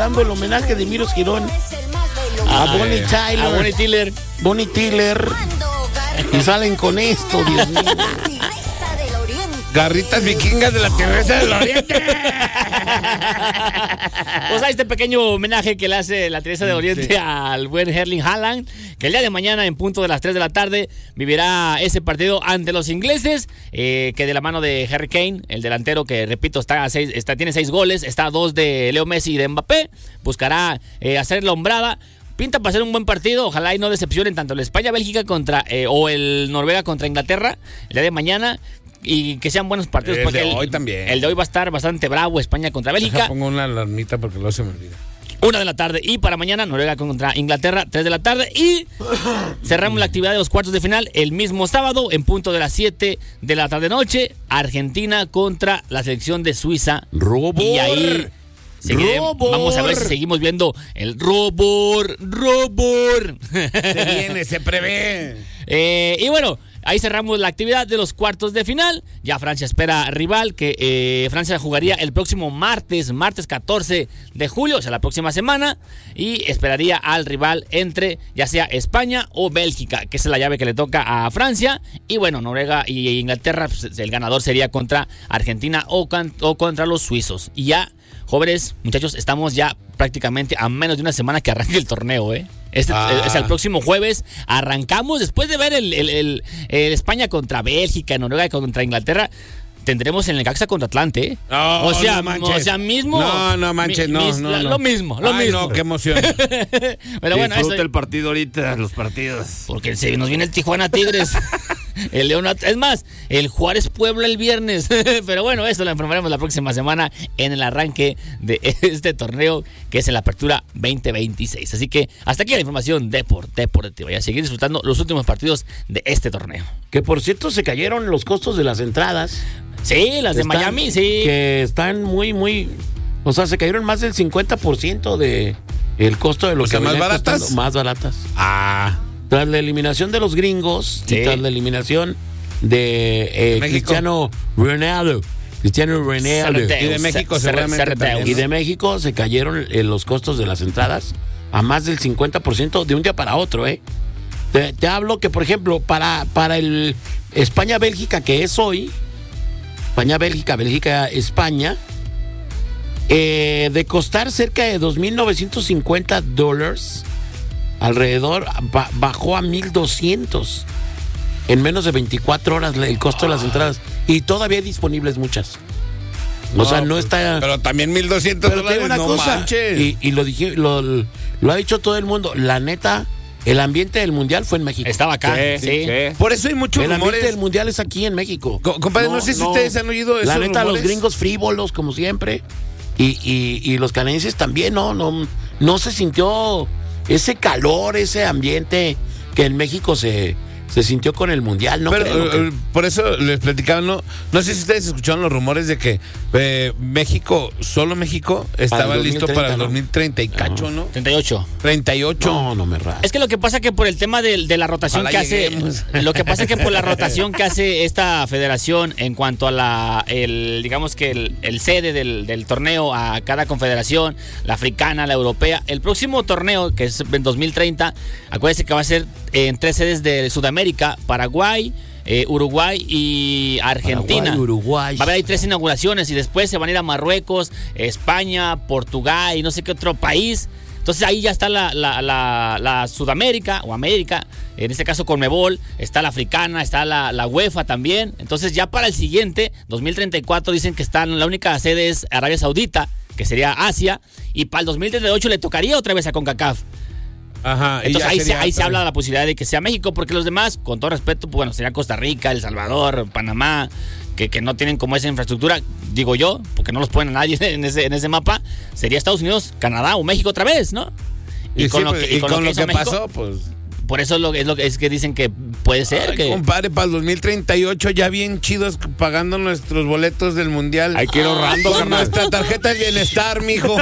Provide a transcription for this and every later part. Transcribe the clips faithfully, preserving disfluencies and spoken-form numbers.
dando el homenaje de Miros Girón a Ah, Bonnie eh, Tyler. A Bonnie Tyler. Bonnie Tyler. Y salen con esto, Dios mío. Garritas vikingas de la Tigresa del Oriente. Pues hay este pequeño homenaje que le hace la Tigresa del Oriente sí. al buen Erling Haaland, que el día de mañana en punto de las tres de la tarde vivirá ese partido ante los ingleses, eh, que de la mano de Harry Kane, el delantero que repito está, a seis, está tiene seis goles, está a dos de Leo Messi y de Mbappé, buscará eh, hacer la hombrada. Pinta para ser un buen partido, ojalá y no decepcionen tanto el España-Bélgica contra eh, o el Noruega contra Inglaterra el día de mañana. Y que sean buenos partidos. El porque de el, hoy también. El de hoy va a estar bastante bravo, España contra Bélgica. Deja, pongo una alarmita porque luego se me olvida. Una de la tarde. Y para mañana, Noruega contra Inglaterra, tres de la tarde. Y cerramos la actividad de los cuartos de final el mismo sábado, en punto de las siete de la tarde-noche. Argentina contra la selección de Suiza. Robor. Y ahí seguiré, vamos a ver si seguimos viendo el Robor, Robor. Se viene, se prevé. Eh, y bueno, ahí cerramos la actividad de los cuartos de final. Ya Francia espera rival, que eh, Francia jugaría el próximo martes, martes catorce de julio, o sea, la próxima semana. Y esperaría al rival entre ya sea España o Bélgica, que es la llave que le toca a Francia. Y bueno, Noruega y Inglaterra, pues, el ganador sería contra Argentina o, can, o contra los suizos. Y ya, jóvenes, muchachos, estamos ya prácticamente a menos de una semana que arranque el torneo, ¿eh? Este ah. es el próximo jueves. Arrancamos después de ver el, el, el, el España contra Bélgica, Noruega contra Inglaterra. Tendremos el Necaxa contra Atlante, ¿eh? No, o sea, no manches. O sea, mismo. No, no manches, mi, no, mis, no, la, no. Lo mismo, lo Ay, mismo. no, qué emoción. Pero bueno, disfruta eso, el partido ahorita, los partidos. Porque se nos viene el Tijuana Tigres. El León, es más, el Juárez Puebla el viernes. Pero bueno, eso lo informaremos la próxima semana en el arranque de este torneo, que es en la apertura veinte veintiséis. Así que hasta aquí la información deportiva. Y a seguir disfrutando los últimos partidos de este torneo. Que por cierto se cayeron los costos de las entradas. Sí, las de están, Miami, sí. Que están muy, muy... O sea, se cayeron más del cincuenta por ciento de el costo de lo o que sea, más baratas. Costando, más baratas. Ah. Tras la eliminación de los gringos sí. y tras la eliminación de eh, Cristiano Ronaldo. Cristiano Ronaldo. Y de México seguramente también, ¿no? Y de México se cayeron eh, los costos de las entradas a más del cincuenta por ciento de un día para otro, ¿eh? Te, te hablo que, por ejemplo, para, para el España-Bélgica, que es hoy, España-Bélgica, Bélgica-España, eh, de costar cerca de dos mil novecientos cincuenta dólares, alrededor, ba- bajó a mil doscientos en menos de veinticuatro horas el costo de las entradas. Y todavía hay disponibles muchas. O no, sea, no está... Pero también mil doscientos dólares, una no cosa, manches. Y, y lo, dije, lo, lo ha dicho todo el mundo, la neta... El ambiente del mundial fue en México. Estaba acá, sí. sí. sí. Por eso hay muchos el rumores. El ambiente del mundial es aquí en México. Co- compadre, no, no sé si no, ustedes han oído esos La neta, rumores. los gringos frívolos, como siempre. Y, y, y los canadienses también, ¿no? No, no se sintió ese calor, ese ambiente que en México se... Se sintió con el mundial, ¿no? Pero creo que... que... por eso les platicaba, no, no sé si ustedes escucharon los rumores de que eh, México, solo México, estaba para listo para el ¿no? dos mil treinta y cacho, ¿no? treinta y ocho. treinta y ocho. No, no me rajes. Es que lo que pasa que por el tema de, de la rotación Ojalá que hace, lleguemos. lo que pasa que por la rotación que hace esta federación en cuanto a la, el, digamos que el, el sede del, del torneo a cada confederación, la africana, la europea, el próximo torneo que es en dos mil treinta, acuérdense que va a ser en tres sedes de Sudamérica, Paraguay, eh, Uruguay y Argentina. Paraguay, Uruguay. Va a haber ahí tres inauguraciones y después se van a ir a Marruecos, España, Portugal y no sé qué otro país. Entonces ahí ya está la, la, la, la Sudamérica o América, en este caso Conmebol, está la africana, está la, la UEFA también. Entonces ya para el siguiente, dos mil treinta y cuatro, dicen que están, la única sede es Arabia Saudita, que sería Asia, y para el dos mil treinta y ocho le tocaría otra vez a CONCACAF. Ajá. Entonces ahí, se, ahí se otra... habla de la posibilidad de que sea México, porque los demás, con todo respeto, pues, bueno, sería Costa Rica, El Salvador, Panamá, que, que no tienen como esa infraestructura, digo yo, porque no los ponen a nadie en ese, en ese mapa. Sería Estados Unidos, Canadá o México otra vez, ¿no? Y, y con sí, lo que, y con con lo que, lo que pasó, pues... Por eso es lo, es lo que es que dicen que puede ser. Ay, que... compadre, para el dos mil treinta y ocho ya bien chidos pagando nuestros boletos del mundial. Hay que ir ahorrando con nuestra tarjeta de bienestar, mijo.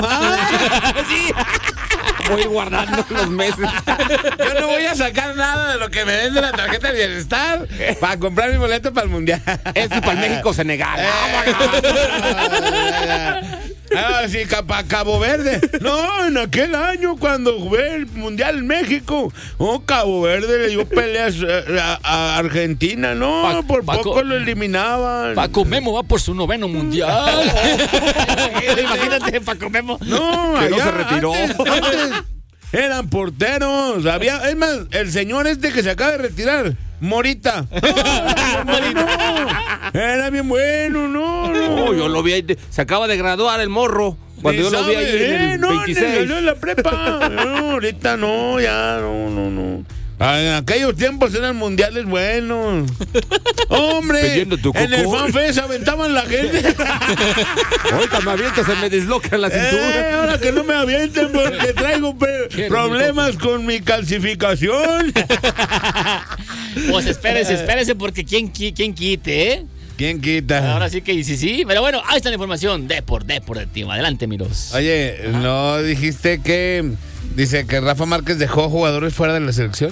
Sí. Voy guardando los meses. Yo no voy a sacar nada de lo que me den de la tarjeta de bienestar para comprar mi boleto para el mundial. Esto es para el México-Senegal. Ah, sí, para Cabo Verde. No, en aquel año cuando jugué el Mundial en México, oh, Cabo Verde le dio peleas a, a Argentina. No, Pa- por Paco- poco lo eliminaban. Paco Memo va por su noveno mundial. Imagínate, Paco Memo. No, Que no allá se retiró. Antes, antes eran porteros. Había, es más, el señor este que se acaba de retirar, Morita. No, no, era bien bueno, no, no. Oh, yo lo vi ahí, de- se acaba de graduar el morro. Cuando Ni yo lo vi ahí sabe, en eh, el no, ni veintiséis. salió en la prepa. No, ahorita no, ya, no, no, no. Ah, en aquellos tiempos eran mundiales buenos. Hombre, Pidiendo tu en el cocó. FanFest aventaban la gente. Ahorita me avienta, se me desloca la Eh, cintura. ahora que no me avienten porque traigo pe- problemas con mi calcificación. Pues espérese, espérese, porque quién, qui- quién quite, ¿eh? ¿Quién quita? Ahora sí que sí, sí. Pero bueno, ahí está la información. Depor, Deportivo. Adelante, Miros. Oye, ¿no dijiste que dice que Rafa Márquez dejó jugadores fuera de la selección?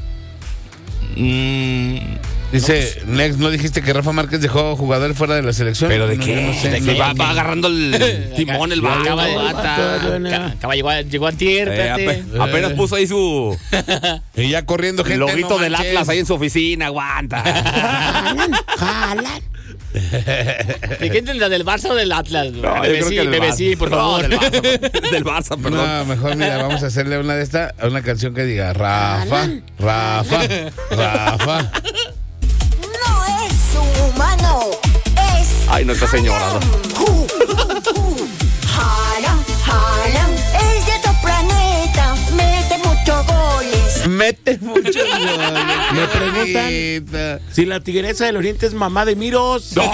Mm, Dice, Nex, ¿no dijiste que Rafa Márquez dejó jugadores fuera de la selección? ¿Pero de No, qué? yo no sé. ¿De qué? Va, va agarrando el timón, el vato. acaba de- bata. Acá- acaba, llegó, a- llegó a tier, Eh, espérate. ape- apenas puso ahí su Y ya corriendo gente. loguito no del manches. Atlas ahí en su oficina, aguanta. ¿De quién tendrá? ¿Del Barça o del Atlas? No, yo Bebé, creo sí, que del bebé, Barça. sí, por No, favor. del Barça, del Barça, perdón. No, mejor mira, vamos a hacerle una de estas, una canción que diga Rafa, Rafa, Rafa. No es humano, es Ay, nuestra señora. Haaland, Haaland es de otro planeta, mete muchos goles. Mete mucho goles. Me preguntan si la tigresa del oriente es mamá de Miros. No,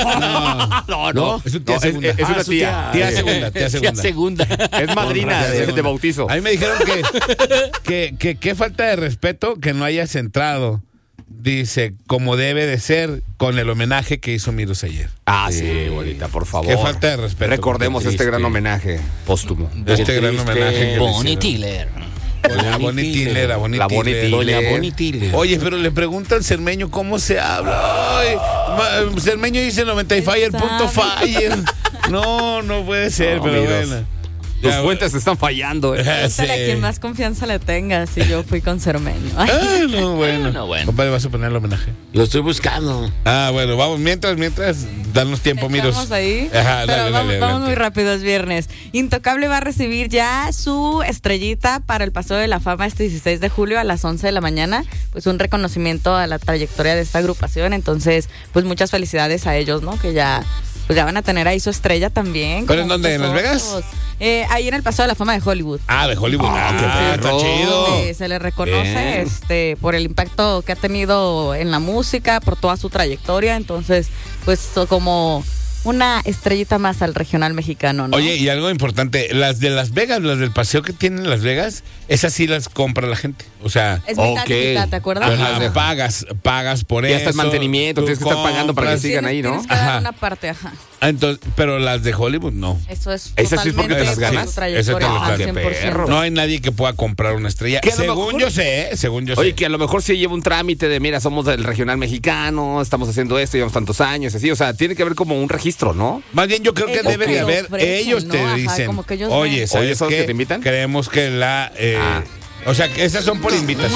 no, no, no. Es su tía No, segunda. es, es Ah, una su tía. Tía segunda, tía Tía segunda. segunda. Es madrina Tía de, segunda. de bautizo. A mí me dijeron que, que, que, qué falta de respeto que no hayas entrado. Dice, como debe de ser, con el homenaje que hizo Miros ayer. Ah, sí, bonita, por favor. Qué falta de respeto. Recordemos Qué este triste. gran homenaje póstumo. Este Qué gran triste. homenaje que le Bonnie hicieron. Tiller. La Bonitile, la La Bonnie Bonitile. Tiller. Doña Bonitile. Oye, pero le pregunta al cermeño cómo se habla. Ay, ma- cermeño dice noventa y fire punto fire. No, no puede ser, No, pero Miros. bueno. Tus Ya, fuentes están fallando. eh. Pregúntale sí. a quien más confianza le tenga, si yo fui con Cermeño. Ay, Ah, no, bueno. No, bueno. Compadre, vas a poner el homenaje. Lo estoy buscando. Ah, bueno, vamos, mientras, mientras, danos tiempo, Miros. Estamos ahí. Ajá, Pero dale, vamos, dale, vamos adelante. muy rápido, es viernes. Intocable va a recibir ya su estrellita para el Paseo de la Fama este dieciséis de julio a las once de la mañana. Pues un reconocimiento a la trayectoria de esta agrupación. Entonces, pues muchas felicidades a ellos, ¿no? Que ya, pues ya van a tener ahí su estrella también. ¿Pero como en dónde? ¿En muchos Las Vegas? otros. Eh, ahí en el Paseo de la Fama de Hollywood. Ah, de Hollywood. Ah, qué Ah, está perro. chido. Donde se le reconoce Bien. este por el impacto que ha tenido en la música, por toda su trayectoria. Entonces, pues so- como una estrellita más al regional mexicano, ¿no? Oye, y algo importante, las de Las Vegas, las del paseo que tienen Las Vegas, esas sí las compra la gente. O sea, es mitad y ok. mitad, ¿te acuerdas? ajá, Ajá. pagas, pagas por Y eso. hasta el mantenimiento, tú tienes que estar pagando para que compras. sigan ahí, ¿no? Tienes que dar Ajá. una parte, ajá. Ah, entonces, pero las de Hollywood no. Eso es ¿Esas sí es porque te las totalmente ganas? su trayectoria, Esas te las ajá, ganas. cien por ciento. No hay nadie que pueda comprar una estrella. Que a lo Según mejor- yo sé, ¿eh? Según yo Oye, sé. que a lo mejor sí lleva un trámite de, mira, somos del regional mexicano, estamos haciendo esto, llevamos tantos años, así. O sea, tiene que haber como un registro, ¿no? Más bien yo creo que Ellos debe de te lo haber, ofrecen, ellos te ¿no? Ajá, dicen, como que ellos oye, ven. ¿sabes Oye, ¿son los qué? que te invitan? Creemos que la... eh, Ah. O sea, que esas son por invitación.